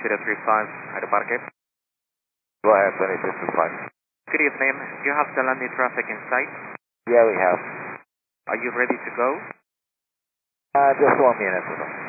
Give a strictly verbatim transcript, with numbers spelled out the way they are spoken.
zero three five, Hyde Park. Go ahead, twenty-two two five. Good evening. Do you have the landing traffic in sight? Yeah, we have. Are you ready to go? Uh, just one minute.